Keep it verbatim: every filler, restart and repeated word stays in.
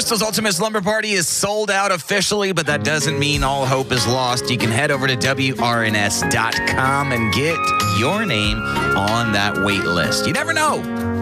Bristol's Ultimate Slumber Party is sold out officially, but that doesn't mean all hope is lost. You can head over to W R N S dot com and get your name on that wait list. You never know.